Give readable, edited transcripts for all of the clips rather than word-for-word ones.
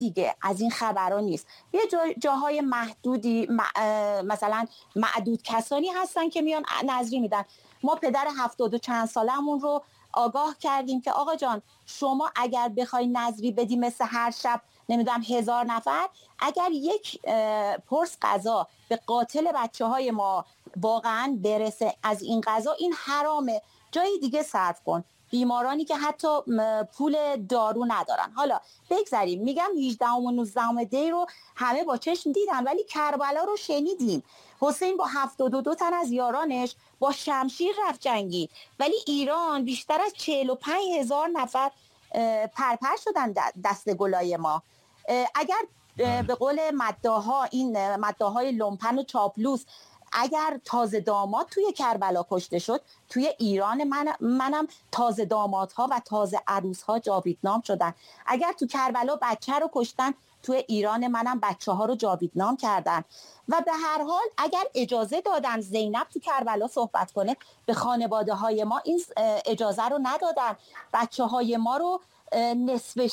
دیگه از این خبرها نیست. یه جاهای محدودی مثلا معدود کسانی هستن که میان نظری میدن. ما پدر 70 و چند سالمون رو آگاه کردیم که آقا جان شما اگر بخوای نظری بدی مثل هر شب نمیدونم 1000 نفر، اگر یک پرس غذا به قاتل بچه‌های ما واقعا برسه از این غذا، این حرامه، جای دیگه صرف کن. بیمارانی که حتی پول دارو ندارن. حالا بگذاریم، میگم 18 و 19 دی رو همه با چشم دیدن، ولی کربلا رو شنیدیم. حسین با 72 تن از یارانش با شمشیر رفت جنگی، ولی ایران بیشتر از 45,000 نفر پرپر شدن دست گلای ما. اگر به قول مداها، این مداهای لومپن و چاپلوس، اگر تازه داماد توی کربلا کشته شد، توی ایران منم تازه دامادها و تازه عروسها جاویدنام شدن. اگر تو کربلا بچه رو کشتن، توی ایران منم بچه ها رو جاویدنام کردن. و به هر حال اگر اجازه دادن زینب تو کربلا صحبت کنه، به خانواده های ما این اجازه رو ندادن. بچه های ما رو نصف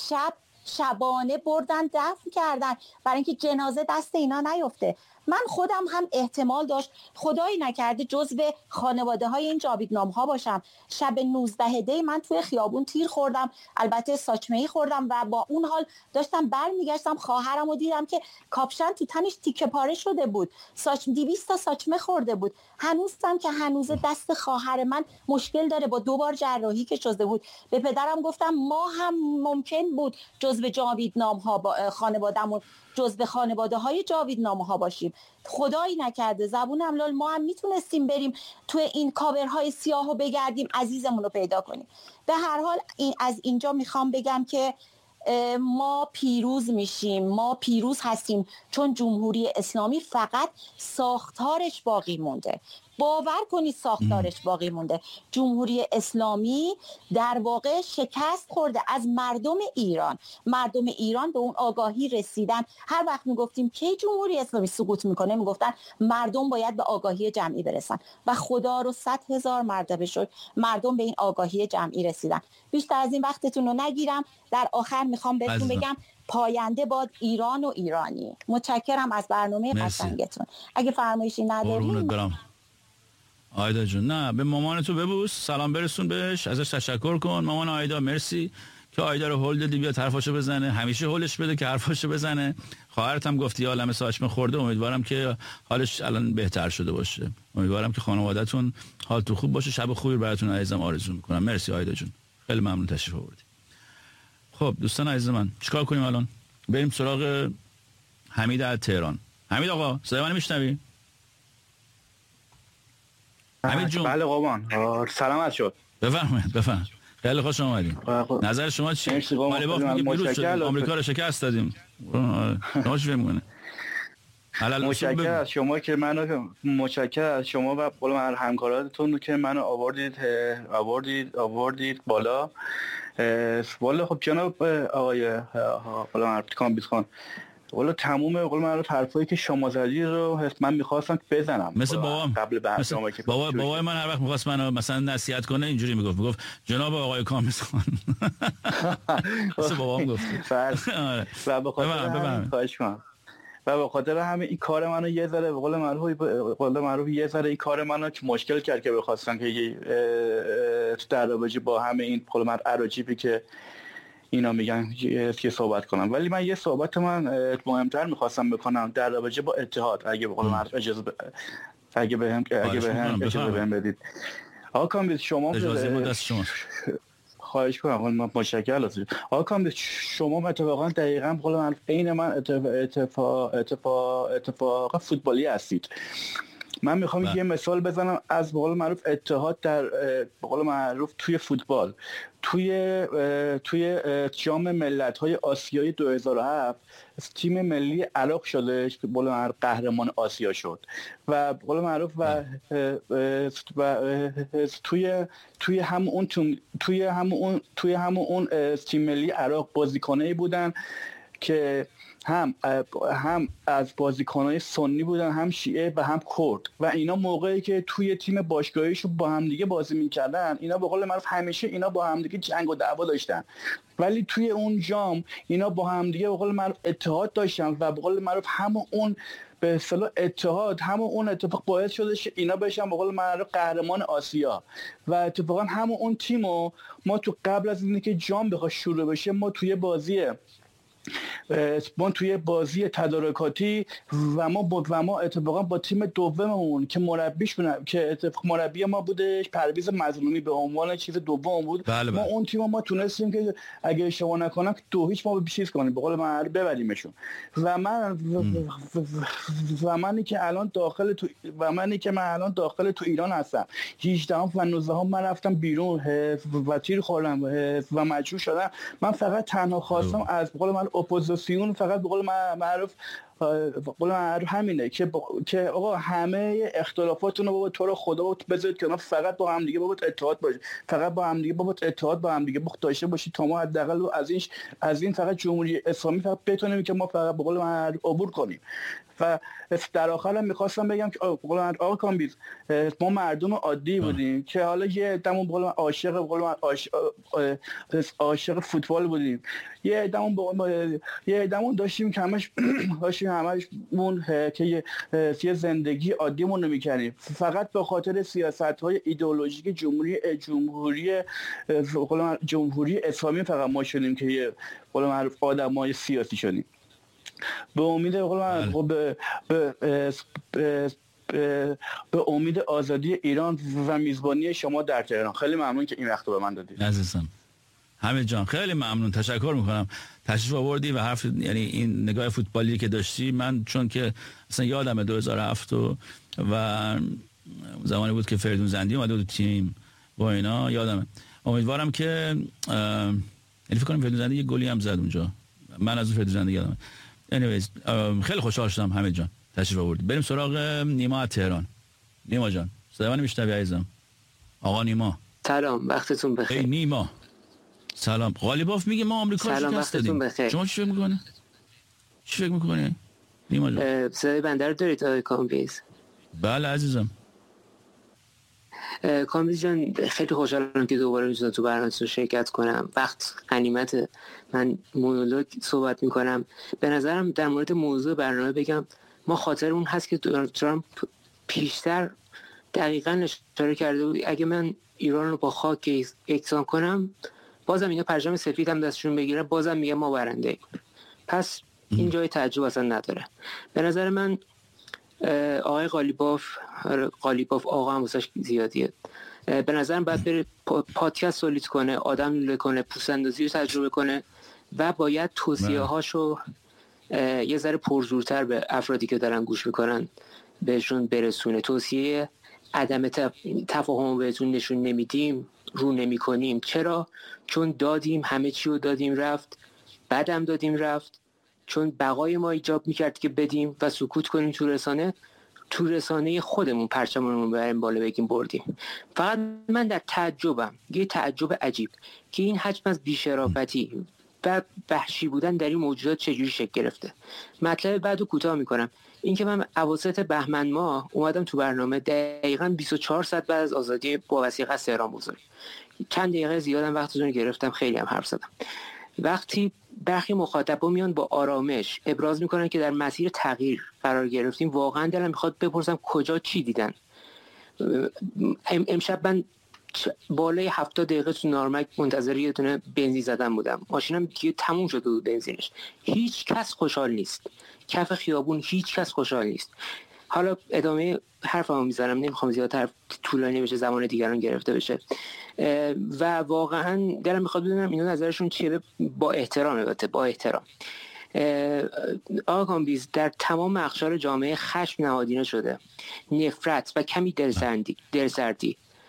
شبانه بردن دفن کردن برای اینکه جنازه دست اینا نیفته. من خودم هم احتمال داشت خدایی نکرده جزو خانواده های این جاویدنام ها باشم. شب 19 دی من توی خیابون تیر خوردم، البته ساچمه‌ای خوردم و با اون حال داشتم برمیگشتم خواهرم رو دیدم که کاپشن تو تنش تیکه پاره شده بود، 200 تا ساچمه خورده بود. هنوزم که هنوز دست خواهر من مشکل داره، با 2 بار جراحی که شده بود. به پدرم گفتم ما هم ممکن بود جزو جاویدنام ها خانوادهمون جزو خانواده های جاویدنامه ها باشیم. خدایی نکرده زبون املال ما هم میتونستیم بریم توی این کاورهای سیاه و بگردیم عزیزمون رو پیدا کنیم. به هر حال از اینجا میخوام بگم که ما پیروز میشیم، ما پیروز هستیم، چون جمهوری اسلامی فقط ساختارش باقی مونده. باور کنید ساختارش باقی مونده. جمهوری اسلامی در واقع شکست خورده از مردم ایران. مردم ایران به اون آگاهی رسیدن. هر وقت میگفتیم که جمهوری اسلامی سقوط میکنه، میگفتن مردم باید به آگاهی جمعی برسن و خدا رو 100,000 مرتبه شد مردم به این آگاهی جمعی رسیدن. بیشتر از این وقتتون رو نگیرم. در آخر میخوام بهتون بگم پاینده باد ایران و ایرانی. متشکرم از برنامه قشنگتون. اگه فرمایشی ندارین آیدا جون، نه به مامانتو ببوس، سلام برسون بهش، ازش تشکر کن. مامان آیدا مرسی که آیدا رو هول دادی بیاد حرفاشو بزنه، همیشه هولش بده که حرفاشو بزنه. خواهرت هم گفتی عالمه ساچمه خورده، امیدوارم که حالش الان بهتر شده باشه. امیدوارم که خانواده‌تون حالتون خوب باشه. شب خوبی براتون عزیزم آرزو میکنم. مرسی آیدا جون، خیلی ممنون تشریف آوردی. خب دوستان عزیز من چیکار کنیم الان؟ بریم سراغ حمید از تهران. حمید آقا صدای منو میشنوی؟ حمید جون. بله قربان. سلامت شد. بفرمایید. خیلی خوش اومدین. نظر شما چیه؟ مالیباف میگه پیروز شدیم، آمریکا رو شکست دادیم. شما چی میگین؟ متشکرم از شما که متشکرم از شما و قول من همکاراتون که منو آوردید بالا. والا خب جناب آقای قول من کامبیز خان، والا تموم قول من حرفایی که شما زدی رو من می‌خواستم بزنم. مثل بابام قبل برنامه که بابای من هر وقت می‌خواست منو مثلا نصیحت کنه اینجوری میگفت جناب آقای کامبیز خان. مثل بابام گفت. و به خاطر همین این کار منو یه ذره به قول معروف یه ذره این کار منو که مشکل کرد که بخواستن که در رابطه با همه این قول من عراجیبی که اینا میگن که صحبت کنم. ولی من یه صحبت مهمتر میخواستم بکنم در رابطه با اتحاد، اگه به قول معروف اگه بهم اجازه بدید. آقا کامبیز شما خواهش کنم، من متشکرم ازت. آقا کامبیز شما اتفاقا دقیقاً به قول معروف عین من اتفاق فوتبالی هستید. من میخوام یه مثال بزنم از به قول معروف اتحاد در به قول معروف توی فوتبال. توی جام ملت‌های آسیایی 2007 تیم ملی عراق شده که به قول معروف قهرمان آسیا شد و به قول معروف و توی همون تیم ملی عراق بازیکنایی بودن که هم از بازیکنهای سنی بودن، هم شیعه و هم کرد، و اینا موقعی که توی تیم باشگاهیشون با هم دیگه بازی میکردن، اینا به قول معروف همیشه اینا با هم دیگه جنگ و دعوا داشتن، ولی توی اون جام اینا با هم دیگه به قول معروف اتحاد داشتن و به قول معروف همون اون به اصطلاح اتحاد، همون اون اتفاق باعث شده که اینا بشن به قول معروف قهرمان آسیا. و اتفاقا همون اون تیمو ما تو قبل از اینکه جام بخواد شروع بشه، ما توی بازی تدارکاتی و ما اتفاقا با تیم دوممون که مربی ما بودش پرویز مظلومی به عنوان چیز دوم بود، بله. ما اون تیم ما تونستیم که اگه اشتباه نکنم 2-0 ما چیز کنیم، به قول من ببریمشون. و منی که الان داخل تو ایران هستم، 18 و 19 من رفتم بیرون و تیر خوردم و مجروح شدم. من فقط تنها خواستم از قول من اپوزیسیون، فقط به قول معروف همینه که آقا همه اختلافاتون رو بابا تو رو خدا بذارید کنار، فقط با هم دیگه بابا اتحاد باشه، فقط با هم دیگه بابا اتحاد با هم دیگه داشته باشید تا ما حداقل از این فقط جمهوری اسلامی فقط بتونیم که ما فقط به قول معروف عبور کنیم. و در آخرم میخواستم بگم که آقا کامبیز، ما مردم عادی بودیم که حالا یه عده‌مون عاشق فوتبال بودیم، یه عده‌مون داشتیم که همشمون که یه زندگی عادیمون رو می‌کردیم، فقط به خاطر سیاست‌های ایدئولوژیک جمهوری اسلامی فقط ما شدیم که یه قول معروف آدمای سیاسی شدیم. به امید به امید آزادی ایران و میزبانی شما در تهران. خیلی ممنون که این وقت رو به من دادید عزیزم. حمید جان خیلی ممنون، تشکر میکنم تشریف آوردی و حرف، یعنی این نگاه فوتبالی که داشتی، من چون که اصلا یادمه 2007 و زمانی بود که فریدون زندی اومده بود تیم با اینا، یادمه. امیدوارم که فکر کنم فریدون زندی یه گلی هم زد اونجا، من از فریدون زندی یادمه. خیلی خوشحال شدم حمید جان تشریف آوردی. بریم سراغ نیما از تهران. نیما جان صدای من میشنوی عزیزم؟ آقا نیما سلام، وقتتون بخیر. نیما سلام. غالیباف میگه ما آمریکا شکست دادیم، شما چی فکر میکنی؟ نیما جان صدای بنده رو دارید آقای کامبیز؟ بله عزیزم. کامبیز جان خیلی خوشحالم که دوباره میتونم تو برنامه‌تون شرکت کنم. وقت غنیمت، من مونولوگ صحبت میکنم. به نظرم در مورد موضوع برنامه بگم، ما خاطر اون هست که ترامپ پیشتر دقیقاً اشاره کرده بود اگه من ایران رو با خاک یکسان کنم، بازم اینا پرچم سفید هم دستشون بگیره، بازم میگه ما برنده ایم. پس این جای تعجب اصلا نداره. به نظر من آقای قالیباف آقا هم واسش زیادیه. به نظرم باید بره پادکست تولید کنه، آدم لوله کنه، پوست‌اندازی رو تجربه کنه و باید توصیه هاشو یه ذره پرزورتر به افرادی که دارن گوش میکنن بهشون برسونه. توصیه عدم تفاهم بهتون نشون نمیدیم، رو نمی کنیم. چرا؟ چون دادیم، همه چی رو دادیم رفت، بعدم دادیم رفت، چون بقای ما ایجاب میکرد که بدیم و سکوت کنیم تو رسانه خودمون پرچممون رو بریم بالا بگیم بردیم. فقط من در تعجبم، یه تعجب عجیب که این حجم از بی‌شرافتی و وحشی بودن در این موجودات چجوری شکل گرفته. مطلب بعدو کوتاه میکنم. این که من اواسط بهمن ماه اومدم تو برنامه دقیقاً 24 ساعت بعد از آزادی با وثیقه از تهران بزرگ، چند دقیقه زیادم وقتتون گرفتم، خیلی هم حرف زدم. وقتی برخی مخاطبا میان با آرامش ابراز میکنن که در مسیر تغییر قرار گرفتیم، واقعا دلم میخواد بپرسم کجا چی دیدن. امشب من بالای 70 دقیقه تو نارمک منتظر یه دونه بنزین زدن بودم، ماشینم دیگه تموم شده بود بنزینش. هیچ کس خوشحال نیست، کف خیابون هیچ کس خوشحال نیست. حالا ادامه حرفمو میذارم، نمیخوام زیاد طولانی بشه، زمان دیگران گرفته بشه. و واقعا دلم میخواد بدونم اینا نظرشون چیه. با احترام، البته با احترام. آقا کامبیز، در تمام اقشار جامعه خشم نهادینه شده، نفرت و کمی دلسردی.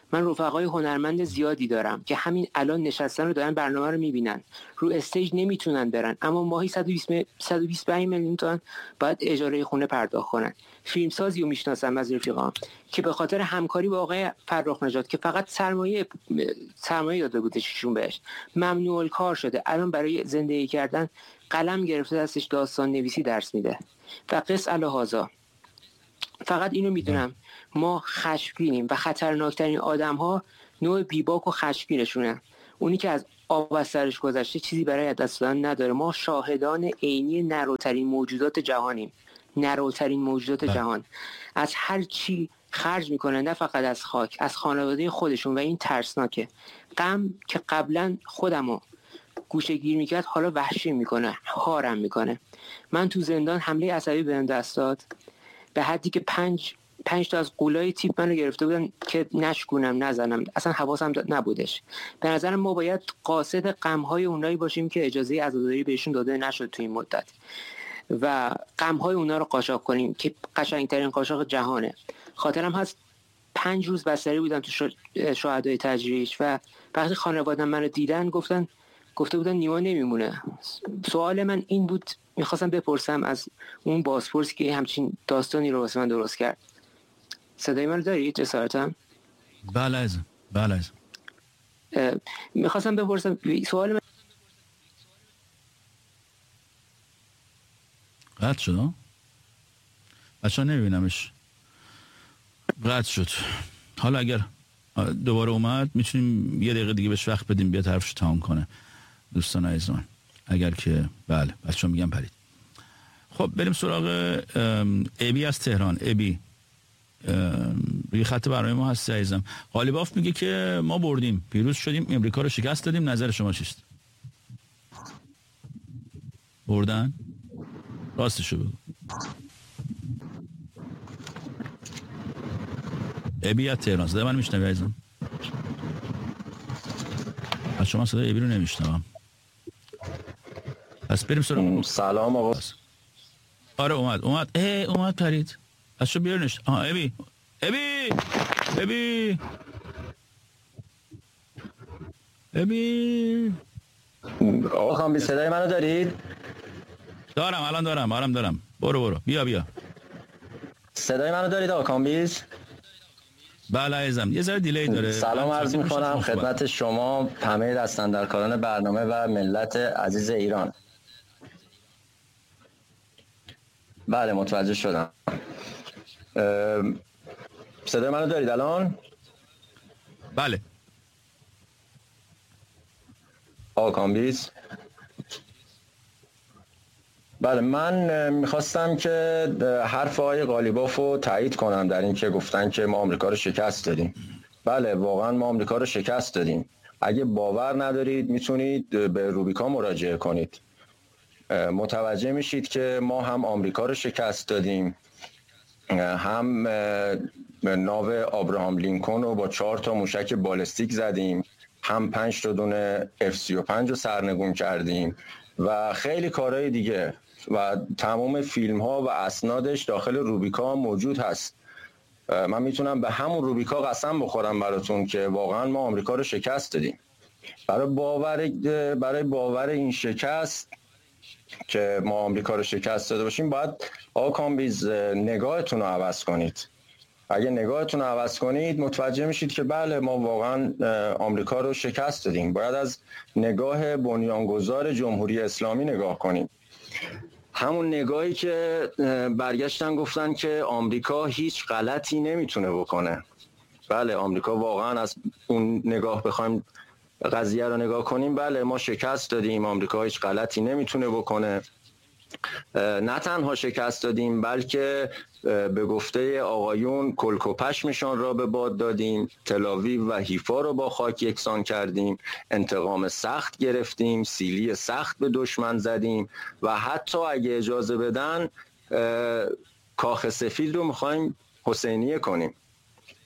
من رفقای هنرمند زیادی دارم که همین الان نشستن رو دارن برنامه رو میبینن، رو استیج نمیتونن برن، اما ماهی 125 میلیون تومان باید اجاره خونه پرداخت کنن. فیلمسازی رو میشناسم از رفیقام که به خاطر همکاری با آقای فرخ نژاد که فقط سرمایه داده بودشون بهش ممنوع الکار شده، الان برای زندگی کردن قلم گرفته دستش داستان نویسی درس میده. و قص الهازا فقط اینو میدونم ما خشمگینیم و خطرناکترین آدم ها نوع بیباک و خشمگینشونه. اونی که از آب از سرش گذشته چیزی برای دست دادن نداره. ما شاهدان عینی نروترین موجودات جهانیم، نروترین موجودات جهان. از هر چی خرج میکنن، نه فقط از خاک، از خانواده خودشون، و این ترسناکه. غم که قبلا خودمو گوشه گیر میکرد حالا وحشی میکنه، هارم میکنه. من تو زندان حمله عصبی بهم دست داد به حدی که پنج تا از قولای تیپ منو گرفته بودن که نشکونم نزنم، اصلا حواسم نبودش. به نظرم ما باید قاصد غم‌های اونایی باشیم که اجازه عزاداری بهشون داده نشد تو این مدت و غم‌های اونا رو قاچاق کنیم که قشنگترین قاچاق جهانه. خاطرم هست 5 روز بستری بودم تو شهدای تجریش و وقتی خانواده‌ام منو دیدن گفته بودن نیما نمیمونه. سوال من این بود، میخواستم بپرسم از اون بازپرسی که همچین داستانی رو واسه من درست کرد. صدای من دارید جسارتم؟ بله عزیزم، بله عزیزم. میخواستم بپرسم سوال من قطع شد ها؟ بچه ها نمیبینمش، قطع شد. حالا اگر دوباره اومد میتونیم 1 دقیقه دیگه بهش وقت بدیم بیاد حرفش تمام کنه. دوستان عزیز من اگر که بله بچه ها میگن پرید. خب بریم سراغ ابی از تهران. ابی روی خط برنامه ما هستی عزیزم. قالیباف میگه که ما بردیم، پیروز شدیم، امریکا رو شکست دادیم. نظر شما چیست؟ بردن؟ راستشو بگو. ابی از تهران، صدای من میشنوی عزیزم؟ از شما صدای ابی رو نمیشنوم. پس بریم سراغ. سلام آقا. آره اومد پرید. از شو بیارنش. ابی آقا خانبی صدای منو دارید؟ الان دارم. برو بیا. صدای منو دارید آقا کامبیز؟ بله عزیزم، یه ذره دیلی داره. سلام عرض میکنم خدمت شما همه دستاندرکاران برنامه و ملت عزیز ایران. بله متوجه شدم. صدای منو دارید الان؟ بله آقا کامبیز. بله من میخواستم که حرف آقای قالیباف رو تایید کنم در این که گفتن که ما آمریکا رو شکست دادیم. بله واقعا ما آمریکا رو شکست دادیم. اگه باور ندارید میتونید به روبیکا مراجعه کنید، متوجه میشید که ما هم آمریکا رو شکست دادیم، هم ناو آبراهام لینکن رو با 4 تا موشک بالستیک زدیم، هم 5 تا دونه F-35 رو سرنگون کردیم و خیلی کارهای دیگه و تمام فیلم ها و اسنادش داخل روبیکا موجود هست. من میتونم به همون روبیکا قسم بخورم براتون که واقعا ما آمریکا رو شکست دادیم. برای باور این شکست که ما آمریکا رو شکست داده باشیم باید آقا کامبیز نگاهتون رو عوض کنید. اگه نگاهتون رو عوض کنید متوجه میشید که بله ما واقعا آمریکا رو شکست دادیم. باید از نگاه بنیانگذار جمهوری اسلامی نگاه کنیم، همون نگاهی که برگشتن گفتن که آمریکا هیچ غلطی نمیتونه بکنه. بله آمریکا واقعا از اون نگاه بخوایم قضیه رو نگاه کنیم، بله ما شکست دادیم، آمریکا هیچ غلطی نمیتونه بکنه. نه تنها شکست دادیم بلکه به گفته آقایون کلک و پشمشان را به باد دادیم، تل‌آویو و حیفا رو با خاک یکسان کردیم، انتقام سخت گرفتیم، سیلی سخت به دشمن زدیم و حتی اگه اجازه بدن کاخ سفید رو میخوایم حسینیه کنیم.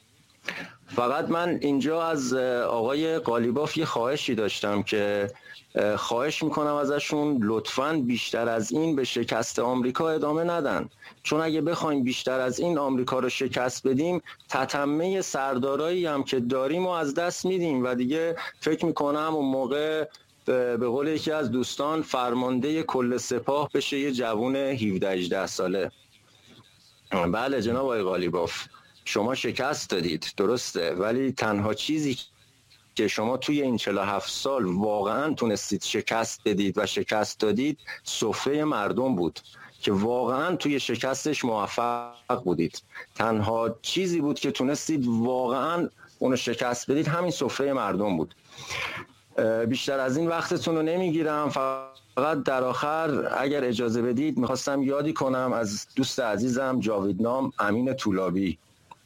فقط من اینجا از آقای قالیباف یه خواهشی داشتم که خواهش میکنم ازشون لطفاً بیشتر از این به شکست آمریکا ادامه ندن، چون اگه بخوایم بیشتر از این آمریکا رو شکست بدیم تتمه سردارایی هم که داریم و از دست میدیم و دیگه فکر میکنم اون موقع به قول یکی از دوستان فرمانده کل سپاه بشه یه جوون 17-18 ساله. بله جناب آقای قالیباف، شما شکست دادید درسته، ولی تنها چیزی که شما توی این 47 سال واقعا تونستید شکست بدید و شکست دادید سفره مردم بود که واقعا توی شکستش موفق بودید. تنها چیزی بود که تونستید واقعا اونو شکست بدید همین سفره مردم بود. بیشتر از این وقتتون رو نمیگیرم، فقط در آخر اگر اجازه بدید میخواستم یادی کنم از دوست عزیزم جاویدنام امین طولابی.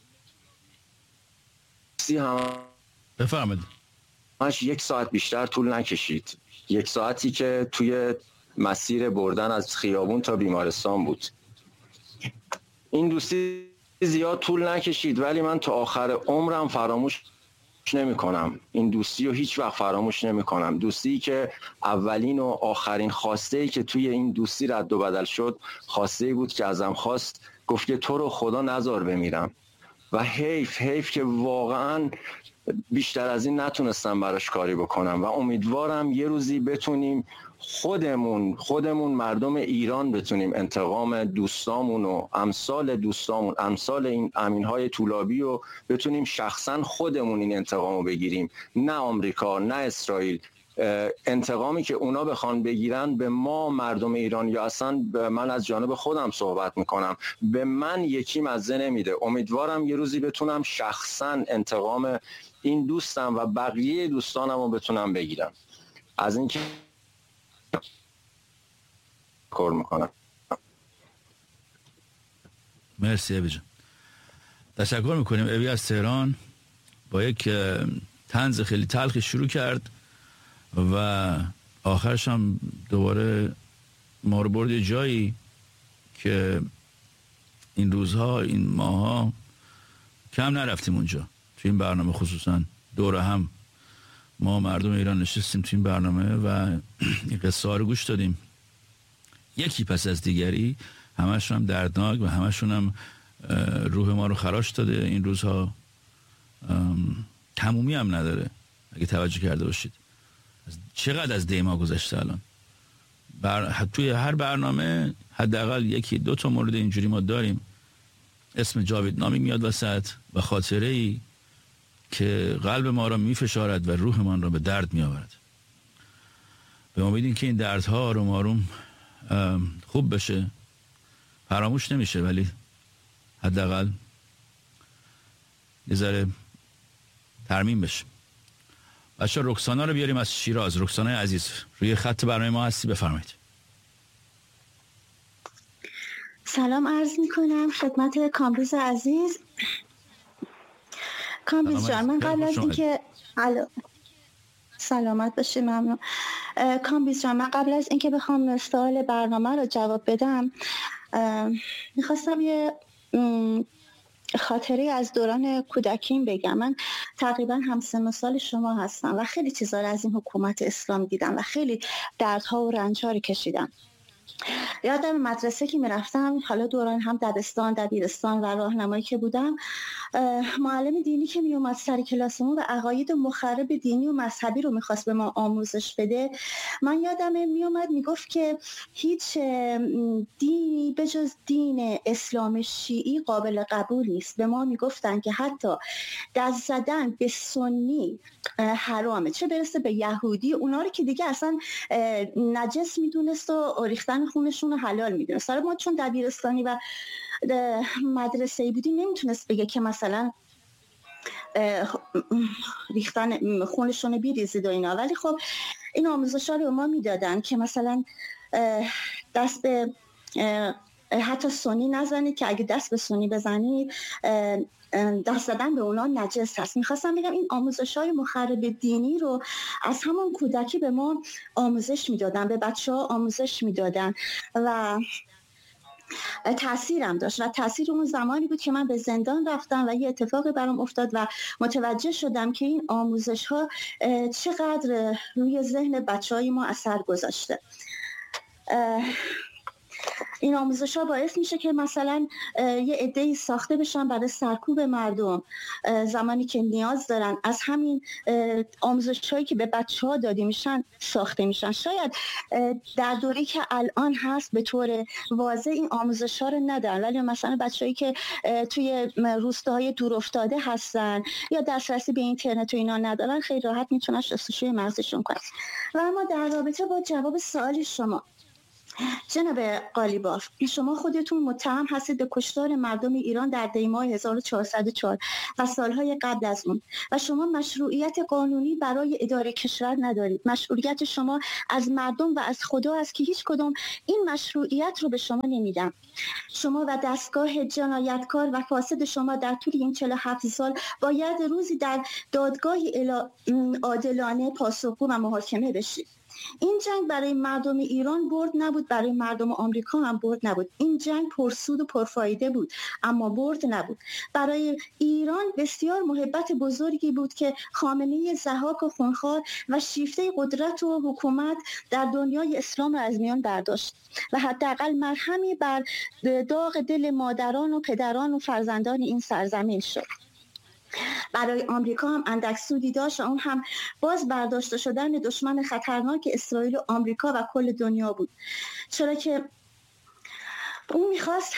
بفرمایید. ماش 1 ساعت بیشتر طول نکشید، 1 ساعتی که توی مسیر بردن از خیابون تا بیمارستان بود. این دوستی زیاد طول نکشید ولی من تا آخر عمرم فراموش نمی کنم. این دوستی رو هیچ وقت فراموش نمی کنم. دوستی که اولین و آخرین خواسته‌ای که توی این دوستی رد و بدل شد خواسته‌ای بود که ازم خواست، گفت که تو رو خدا نذار بمیرم. و حیف که واقعا بیشتر از این نتونستم براش کاری بکنم و امیدوارم یه روزی بتونیم خودمون مردم ایران بتونیم انتقام دوستامون و امثال دوستامون، امثال این امینهای طولابی رو بتونیم شخصا خودمون این انتقام رو بگیریم، نه آمریکا نه اسرائیل. انتقامی که اونا بخوان بگیرن به ما مردم ایران، یا اصلا من از جانب خودم صحبت میکنم، به من یکی مزه نمیده. امیدوارم یه روزی بتونم شخصا انتقام این دوستم و بقیه دوستانم رو بتونم بگیرم. از اینکه کار میکنم. مرسی ابی جان، تشکر میکنیم. ابی از تهران با یک طنز خیلی تلخی شروع کرد و آخرش هم دوباره ما رو برد جایی که این روزها این ماها کم نرفتیم اونجا. تو این برنامه خصوصا دور هم ما مردم ایران نشستیم تو این برنامه و این قصه ها رو گوش دادیم، یکی پس از دیگری، همشون هم دردناک و همشون هم روح ما رو خراش داده. این روزها تمومی هم نداره اگه توجه کرده باشید. چقدر از دیما گذشته الان. توی هر برنامه حداقل 1-2 تا مورد اینجوری ما داریم. اسم جاویدنامی میاد وسط و خاطره ای که قلب ما را میفشارد و روح من را به درد میآورد. به امید این که این دردها آروم آروم خوب بشه، فراموش نمیشه ولی حداقل یه ذره ترمیم بشه. بچه رکسانا رو بیاریم از شیراز. رکسانای عزیز روی خط برنامه ما هستی، بفرمایید. سلام عرض می کنم خدمت کامبیز عزیز. کامبیز جان، من قبل از اینکه سلامت باشی، ممنون. کامبیز جان، من قبل از اینکه بخوام سوال برنامه رو جواب بدم میخواستم یه خاطره از دوران کودکیم بگم. من تقریبا همسن و سال شما هستم و خیلی چیزا رو از این حکومت اسلام دیدم و خیلی دردها و رنج‌ها رو کشیدم. یادم مدرسه که میرفتم، حالا دوران هم دبستان، دبیرستان و راهنمایی که بودم، معلم دینی که میومد سر کلاسمون و عقاید مخرب دینی و مذهبی رو میخواست به ما آموزش بده، من یادم میومد میگفت که هیچ دینی به جز دین اسلام شیعی قابل قبول نیست. به ما میگفتن که حتی دست زدن به سنی حرامه، چه برسه به یهودی، اونا رو که دیگه اصلا نجس میدونست و ریختن خونشون رو حلال میدونست. سر ما چون دبیرستانی و مدرسه‌ای بودیم نمیتونست بگه که مثلا ریختن خونشون رو بیریزید و اینا، ولی خب این آموزش‌ها رو ما میدادن که مثلا دست به حتی سنی نزنید که اگه دست به سنی بزنید دست زدن به اونا نجس هست. میخواستم بگم این آموزش‌های مخرب دینی رو از همون کودکی به ما آموزش میدادن، به بچه‌ها آموزش میدادن و تاثیرم داشت و تاثیر اون زمانی بود که من به زندان رفتم و یه اتفاقی برام افتاد و متوجه شدم که این آموزش ها چقدر روی ذهن بچهای ما اثر گذاشته. این آموزش ها باعث میشه که مثلا یه عده‌ای ساخته بشن برای سرکوب مردم زمانی که نیاز دارن. از همین آموزش هایی که به بچه ها داده میشن ساخته میشن. شاید در دوری که الان هست به طور واضح این آموزش ها رو ندارن، ولی مثلا بچه هایی که توی روستاهای دورافتاده هستن یا دسترسی به اینترنت و اینا ندارن خیلی راحت میتونن شستشوی مغزشون کنن. و اما در رابطه با جواب سوال شما جناب قالیباف، شما خودتون متهم هستید به کشتار مردم ایران در دیماه 1404 و سالهای قبل از اون و شما مشروعیت قانونی برای اداره کشور ندارید. مشروعیت شما از مردم و از خدا است که هیچ کدوم این مشروعیت رو به شما نمیدن. شما و دستگاه جنایتکار و فاسد شما در طول این 47 سال باید روزی در دادگاهی عادلانه پاسخگو و محاکمه بشید. این جنگ برای مردم ایران برد نبود، برای مردم آمریکا هم برد نبود. این جنگ پرسود و پرفایده بود اما برد نبود. برای ایران بسیار محبت بزرگی بود که خامنه‌ای ضحاک و خونخوار و شیفته قدرت و حکومت در دنیای اسلام را از میان برداشت و حداقل مرهمی بر داغ دل مادران و پدران و فرزندان این سرزمین شد. برای آمریکا هم اندک سودی داشت و اون هم باز برداشته شدن دشمن خطرناک اسرائیل و آمریکا و کل دنیا بود، چرا که اون میخواست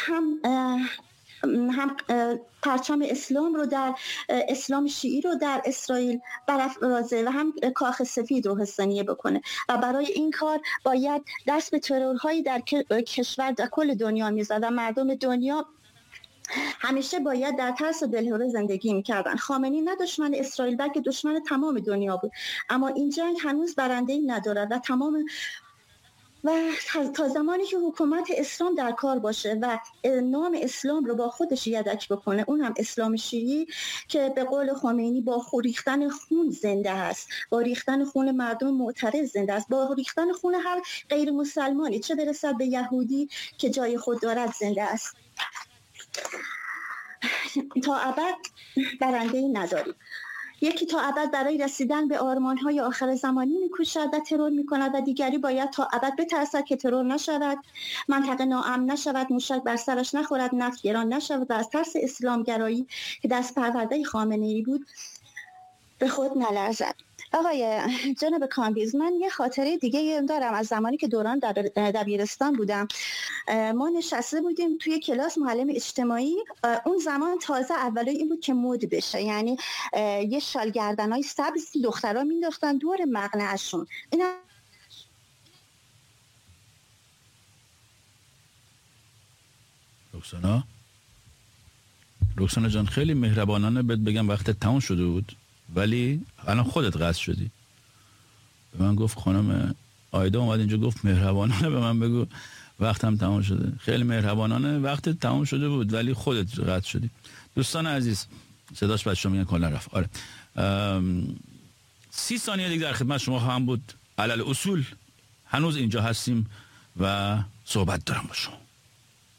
هم پرچم اسلام رو در اسلام شیعی رو در اسرائیل برافرازه و هم کاخ سفید رو حسینیه بکنه و برای این کار باید دست به ترورهایی در کشور در کل دنیا میزد و مردم دنیا همیشه باید در ترس و دلهره زندگی میکردن. خامنه‌ای نه دشمن اسرائیل بلکه دشمن تمام دنیا بود، اما این جنگ هنوز برنده‌ای ندارد و تا زمانی که حکومت اسلام در کار باشه و نام اسلام رو با خودش یدک بکنه، اون هم اسلام شیعی که به قول خمینی با ریختن خون زنده است، با ریختن خون مردم معترض زنده است، با ریختن خون هر غیر مسلمانی چه برسد به یهودی که جای خود دارد زنده است. تا ابد برنده‌ای نداریم. یکی تا ابد برای رسیدن به آرمان‌های آخر زمانی می‌کوشد و ترور می‌کند و دیگری باید تا ابد بترسد که ترور نشود، منطقه ناامن نشود، موشک بر سرش نخورد، نفت گران نشود و از ترس اسلامگرایی که دست پرورده خامنه‌ای بود به خود نلرزد. آقای جناب کامبیز، من یه خاطره دیگه دارم از زمانی که دوران دبیرستان بودم. ما نشسته بودیم توی کلاس معلم اجتماعی. اون زمان تازه اولی این بود که مد بشه، یعنی یه شالگردنای سبز دخترها مینداختن دور مقنعه‌شون. اینا رکسانا جان خیلی مهربانانه بهت بگم وقت تموم شده بود، ولی الان خودت قصد شدی. به من گفت خانم آیدا اومد اینجا گفت مهربانانه به من بگو وقتم تمام شده. خیلی مهربانانه وقت تمام شده بود ولی خودت قصد شدی. دوستان عزیز، صداش بچه‌ها میگن کلا رفت. آره 30 ثانیه دیگه در خدمت شما خواهم بود. علل اصول هنوز اینجا هستیم و صحبت دارم با شما.